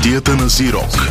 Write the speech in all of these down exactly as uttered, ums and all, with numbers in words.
Кутията на Зирок.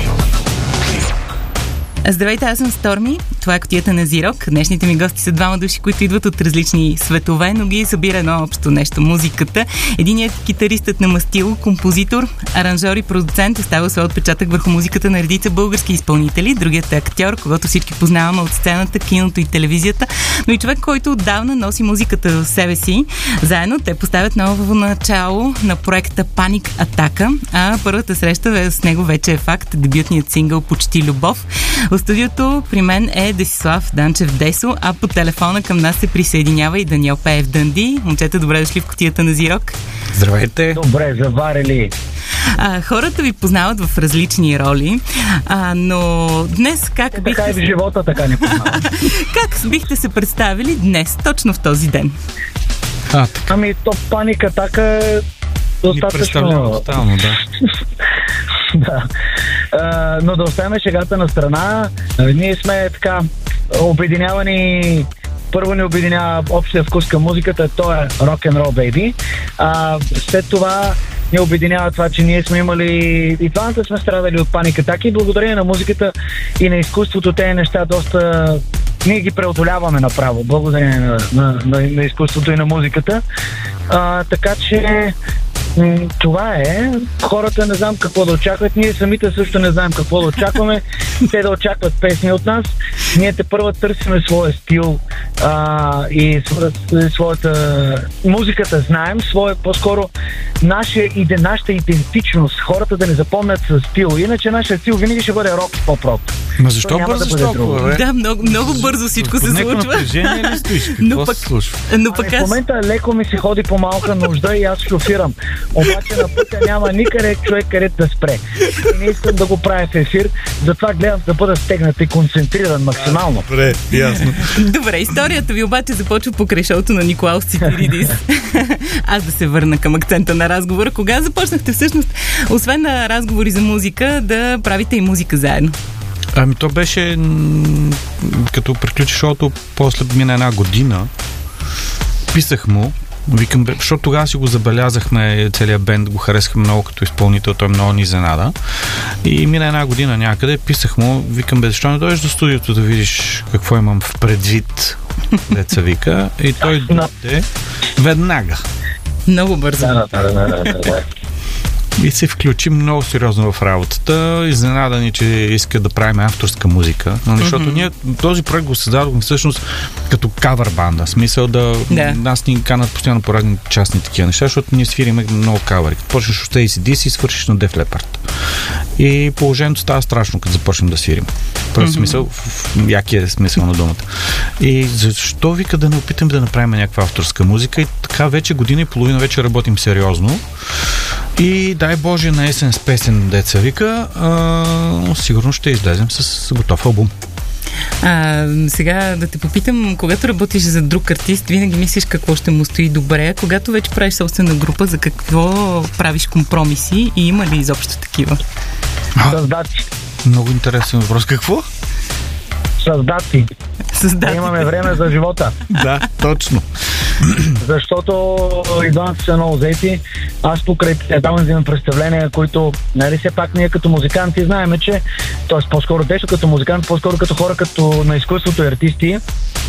Здравейте, аз съм Сторми. Това е Кутията на Зирок. Днешните ми гости са двама души, които идват от различни светове, но ги събира едно общо нещо – музиката. Единият е китаристът на мастило, композитор, аранжор и продуцент, оставил своя отпечатък върху музиката на редица български изпълнители. Другият е актьор, когато всички познаваме от сцената, киното и телевизията, но и човек, който отдавна носи музиката в себе си. Заедно те поставят ново начало на проекта Паник Атака, а първата среща с него вече е факт – дебютният сингъл Почти любов. В студиото при мен е Десислав Данчев Десо, а по телефона към нас се присъединява и Даниел Пеев Дънди. Момчета, добре дошли в Кутията на Зирок. Здравейте! Добре, заварили! А, хората ви познават в различни роли, а, но днес как е, бихте... Така и в живота така не познават. Как бихте се представили днес, точно в този ден? А, така. Ами, то Паник Атака е достатъчно... Тотално, да. да. А, но да оставяме шегата на страна. А, ние сме така обединявани. Първо ни обединява общия вкус към музиката, то е рок-н-рол, бейби. А, след това ни обединява това, че ние сме имали и двамата сме страдали от паник атаки. Благодарение на музиката и на изкуството тези неща доста... Ние ги преодоляваме направо, благодарение на, на, на, на изкуството и на музиката. А, така че това е. Хората не знам какво да очакват. Ние самите също не знаем какво да очакваме. Те да очакват песни от нас. Ние те първо търсиме своя стил а, и своята музиката знаем. Своя, по-скоро нашия, нашата идентичност. Хората да не запомнят с стил. Иначе нашия стил винаги ще бъде рок и поп-рок. Ма защо бързо да толкова, Да, много, много бързо всичко се случва. Ли стоиш? Какво но пък, се случва? Но пък ами, аз... в момента леко ми се ходи по малка нужда и аз шофирам. Обаче на пътя няма никъде човек, където да спре. И не искам да го правя в ефир, затова гледам да бъда стегнат и концентриран максимално. Добре, ясно. Добре, историята ви обаче започва покрай шоуто на Николаус Цифиридис. Аз да се върна към акцента на разговора. Кога започнахте всъщност, освен на разговори за музика, да правите и музика заедно? Ами то беше като приключи шоуто, после мина една година. Писах му, викам, защото тогава си го забелязахме, целият бенд го харесахме много като изпълнител, той много ни изненада. И мина една година някъде, писах му, викам, бе, защо не дойдеш до студиото да видиш какво имам в предвид, деца вика. И той дойде веднага. Много бързо. Да, да, да, да, да. И се включи много сериозно в работата. Изненада ни, че иска да правим авторска музика. Но, защото mm-hmm. ние този проект го създадохме всъщност като кавър банда. В смисъл да yeah. нас ни канат постоянно поредни частни такива неща, защото ние свириме много кавъри. Като почнеш от Ей Си Ди Си и свършиш на Def Leppard. И положението става страшно, като започнем да свирим. Просто mm-hmm. смисъл, в якия е смисъл на думата. И защо вика да не опитам да направим някаква авторска музика? И така вече година и половина вече работим сериозно. И дай Боже на есен с песен, деца вика, а, сигурно ще излезем с готов албум. А, сега да те попитам, когато работиш за друг артист, винаги мислиш какво ще му стои добре, а когато вече правиш собствена група, за какво правиш компромиси и има ли изобщо такива? Създати. Много интересен въпрос. Какво? Създати. Създати. Имаме време за живота. Да, точно. Защото и двамата са много заети. Аз покрай театрални имам представления, които, нали, все пак ние като музиканти знаеме, че, т.е. по-скоро десо като музикант, по-скоро като хора като на изкуството и артисти,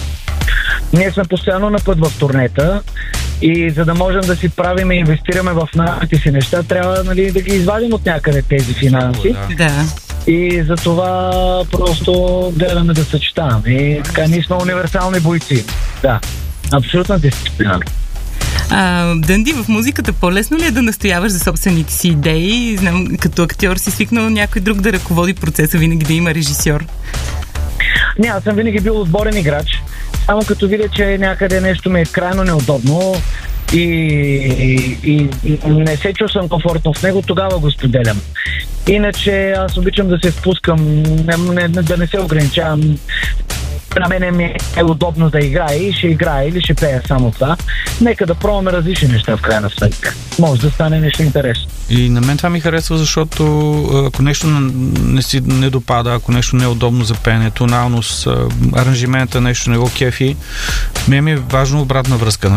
ние сме постоянно на път в турнета и за да можем да си правим и инвестираме в нашите си неща, трябва, нали, да ги извадим от някъде тези финанси. Да. И за това просто гледаме да съчетаваме. И така, ние сме универсални бойци. Да, абсолютно дисциплина. А, Дънди, в музиката по-лесно ли е да настояваш за собствените си идеи? Знам, като актьор си свикнал някой друг да ръководи процеса, винаги да има режисьор. Не, аз съм винаги бил отборен играч. Само като видя, че някъде нещо ми е крайно неудобно и, и, и, и не се чувствам комфортно в него, тогава го споделям. Иначе аз обичам да се впускам, не, не, да не се ограничавам. На мен ми е удобно да играе и ще играе или ще пея само това. Нека да пробваме различни неща в крайна сметка. Може да стане нещо интересно. И на мен това ми харесва, защото ако нещо не си не допада, ако нещо не е удобно за пеенето, тонално с аранжимента нещо не го кефи, ми е важно обратна връзка.